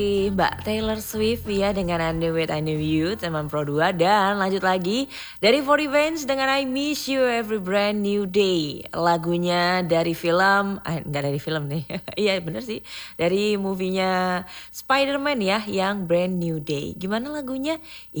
Mbak Taylor Swift ya dengan Under With I Knew You teman Pro 2. Dan lanjut lagi dari 40 Vans dengan I Miss You Every Brand New Day. Lagunya dari film, enggak dari film nih. Iya bener sih, dari movie-nya Spider-Man ya yang Brand New Day. Gimana lagunya?